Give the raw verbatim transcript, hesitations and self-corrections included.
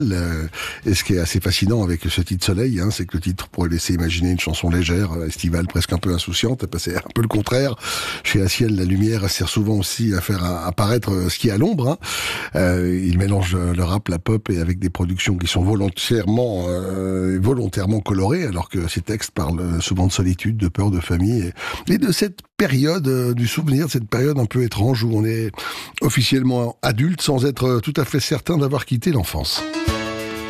Euh, et ce qui est assez fascinant avec ce titre Soleil, hein, c'est que le titre pourrait laisser imaginer une chanson légère, estivale, presque un peu insouciante. C'est un peu le contraire. Chez Aciel, la lumière sert souvent aussi à faire apparaître ce qui est à l'ombre. Hein. Euh, il mélange le rap, la pop, et avec des productions qui sont volontairement, euh, volontairement colorées, alors que ces textes parlent souvent de solitude, de peur, de famille, et, et de cette période euh, du souvenir, cette période un peu étrange où on est officiellement adulte sans être tout à fait certain d'avoir quitté l'enfance.